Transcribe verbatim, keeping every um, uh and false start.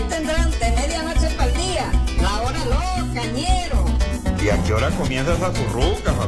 tendrán de medianoche para el día. La hora loca, ñero. ¿Y a qué hora comienza esa curruca,